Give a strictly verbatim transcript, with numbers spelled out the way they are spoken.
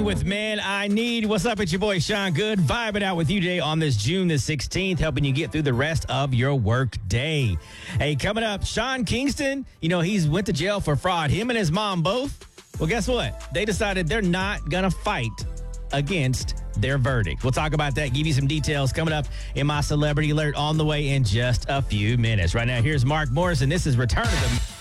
with Man I Need. What's up? It's your boy Sean Good, vibing out with you today on this June the sixteenth, helping you get through the rest of your work day. Hey, coming up, Sean Kingston, you know, he's went to jail for fraud. Him and his mom both. Well, guess what? They decided they're not going to fight against their verdict. We'll talk about that, give you some details coming up in my Celebrity Alert on the way in just a few minutes. Right now, here's Mark Morrison. This is Return of the...